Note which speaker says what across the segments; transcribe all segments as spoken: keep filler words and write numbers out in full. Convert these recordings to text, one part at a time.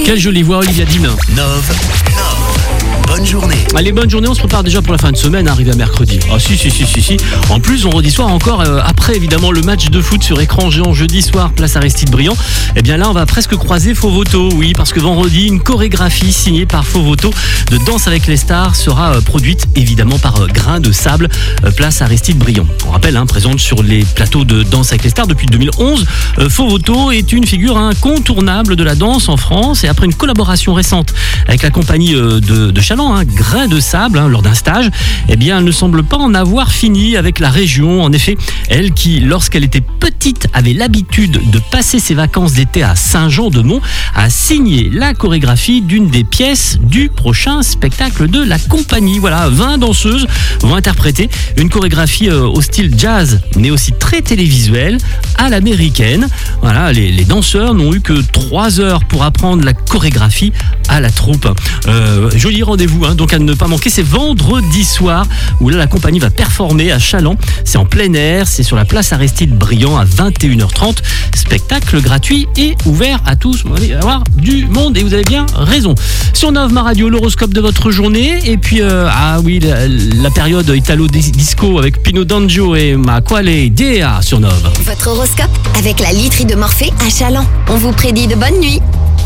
Speaker 1: Quelle jolie voix, Olivia Dean.
Speaker 2: Nove, bonne journée.
Speaker 1: Allez, bonne journée, on se prépare déjà pour la fin de semaine, arrivé à mercredi. Ah si, si, si, si, si. En plus, vendredi soir encore, euh, après évidemment le match de foot sur écran géant jeudi soir, place Aristide Briand. Eh bien là, on va presque croiser Fovoto, oui, parce que vendredi, une chorégraphie signée par Fovoto de Danse avec les stars sera euh, produite évidemment par euh, Grain de Sable, euh, place Aristide Briand. On rappelle, hein, présente sur les plateaux de Danse avec les stars depuis deux mille onze, euh, Fovoto est une figure incontournable de la danse en France, et après une collaboration récente avec la compagnie euh, de, de Chaland, hein, Grain de Sable, hein, lors d'un stage, eh bien, elle ne semble pas en avoir fini avec la région. En effet, elle qui, lorsqu'elle était petite, avait l'habitude de passer ses vacances d'été à Saint-Jean-de-Mont, a signé la chorégraphie d'une des pièces du prochain spectacle de la compagnie. Voilà, vingt danseuses vont interpréter une chorégraphie euh, au style jazz, mais aussi très télévisuelle, à l'américaine. Voilà, les, les danseurs n'ont eu que trois heures pour apprendre la chorégraphie à la troupe. Euh, joli rendez-vous, hein, donc à ne pas manquer, c'est vendredi soir où là la compagnie va performer à Chaland. C'est en plein air, c'est sur la place Aristide Briand à vingt et une heures trente. Spectacle gratuit et ouvert à tous. Il va y avoir du monde et vous avez bien raison. Sur Nove Ma Radio, l'horoscope de votre journée. Et puis, euh, ah oui, la, la période italo-disco avec Pino D'Angio et Ma Quale Dea sur Nove.
Speaker 3: Votre horoscope avec la literie de Morphée à Chaland. On vous prédit de bonnes nuits.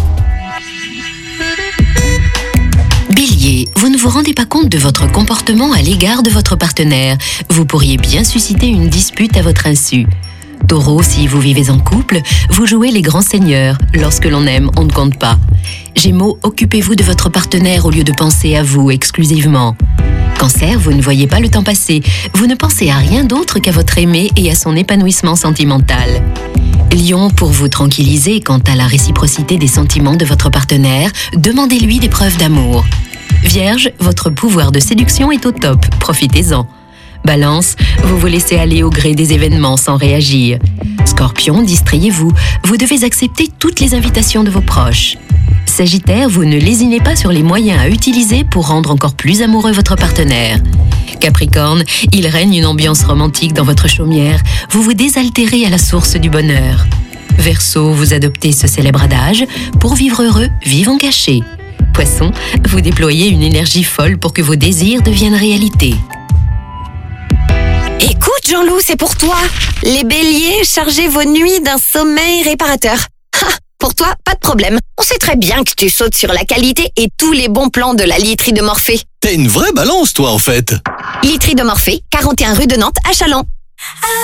Speaker 4: Bélier, vous ne vous rendez pas compte de votre comportement à l'égard de votre partenaire. Vous pourriez bien susciter une dispute à votre insu. Taureau, si vous vivez en couple, vous jouez les grands seigneurs. Lorsque l'on aime, on ne compte pas. Gémeaux, occupez-vous de votre partenaire au lieu de penser à vous exclusivement. Cancer, vous ne voyez pas le temps passer. Vous ne pensez à rien d'autre qu'à votre aimé et à son épanouissement sentimental. Lion, pour vous tranquilliser quant à la réciprocité des sentiments de votre partenaire, demandez-lui des preuves d'amour. Vierge, votre pouvoir de séduction est au top, profitez-en. Balance, vous vous laissez aller au gré des événements sans réagir. Scorpion, distrayez-vous, vous devez accepter toutes les invitations de vos proches. Sagittaire, vous ne lésinez pas sur les moyens à utiliser pour rendre encore plus amoureux votre partenaire. Capricorne, il règne une ambiance romantique dans votre chaumière, vous vous désaltérez à la source du bonheur. Verseau, vous adoptez ce célèbre adage, pour vivre heureux, vivons cachés. Poisson, vous déployez une énergie folle pour que vos désirs deviennent réalité.
Speaker 3: Écoute Jean-Loup, c'est pour toi. Les béliers, chargez vos nuits d'un sommeil réparateur. Ha, pour toi, pas de problème. On sait très bien que tu sautes sur la qualité et tous les bons plans de la literie de Morphée.
Speaker 2: T'es une vraie balance, toi, en fait.
Speaker 3: Literie de Morphée, quarante et un rue de Nantes à Chaland.